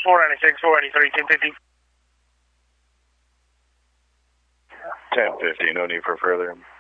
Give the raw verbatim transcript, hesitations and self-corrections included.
four ninety-six, four eighty-three, ten fifty. ten fifty, no need for further.